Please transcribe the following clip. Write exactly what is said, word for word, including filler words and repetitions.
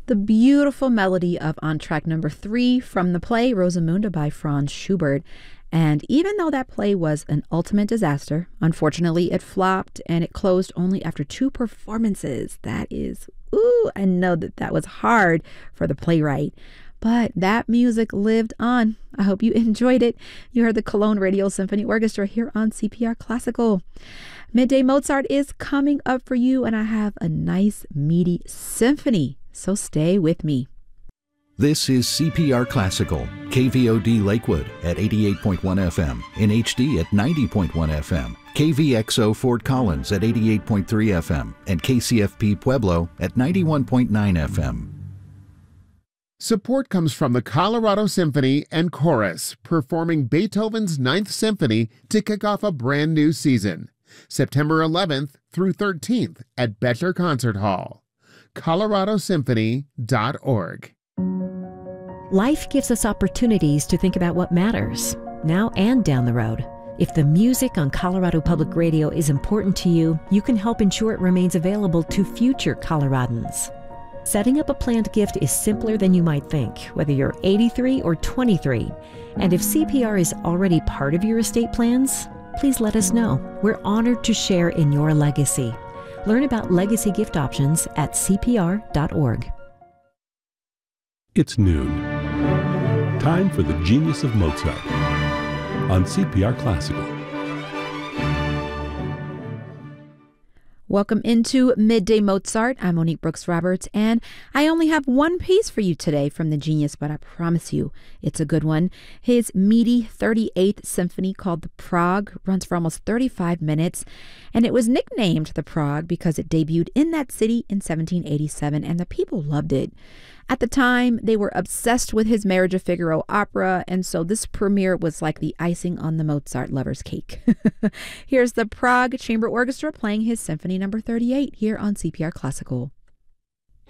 the beautiful melody of On Track Number Three from the play Rosamunde by Franz Schubert. And even though that play was an ultimate disaster, unfortunately it flopped and it closed only after two performances. That is, ooh, I know that that was hard for the playwright. But that music lived on. I hope you enjoyed it. You heard the Cologne Radio Symphony Orchestra here on C P R Classical. Midday Mozart is coming up for you, and I have a nice, meaty symphony. So stay with me. This is C P R Classical, K V O D Lakewood at eighty-eight point one F M, in H D at ninety point one F M, K V X O Fort Collins at eighty-eight point three F M, and K C F P Pueblo at ninety-one point nine F M. Support comes from the Colorado Symphony and Chorus, performing Beethoven's Ninth Symphony to kick off a brand new season, September eleventh through thirteenth at Bettler Concert Hall. colorado symphony dot org. Life gives us opportunities to think about what matters, now and down the road. If the music on Colorado Public Radio is important to you, you can help ensure it remains available to future Coloradans. Setting up a planned gift is simpler than you might think, whether you're eighty-three or twenty-three. And if C P R is already part of your estate plans, please let us know. We're honored to share in your legacy. Learn about legacy gift options at C P R dot org. It's noon. Time for the Genius of Mozart on C P R Classical. Welcome into Midday Mozart. I'm Monique Brooks Roberts, and I only have one piece for you today from the Genius, but I promise you it's a good one. His meaty thirty-eighth Symphony, called the Prague, runs for almost thirty-five minutes, and it was nicknamed the Prague because it debuted in that city in seventeen eighty-seven, and the people loved it. At the time, they were obsessed with his Marriage of Figaro opera, and so this premiere was like the icing on the Mozart lover's cake. Here's the Prague Chamber Orchestra playing his Symphony Number thirty-eight here on C P R Classical.